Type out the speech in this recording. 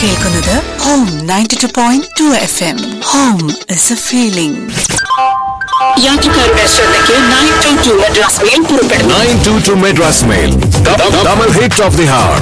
കേൾക്കുന്നത് home 92.2 FM. Home is a feeling. യാത്രക്കാരുടെ ശ്രദ്ധയ്ക്ക് 922 മദ്രാസ് മെയിൽ പുറപ്പെടുന്നു. 922 Madras mail, Tamil hit of the heart.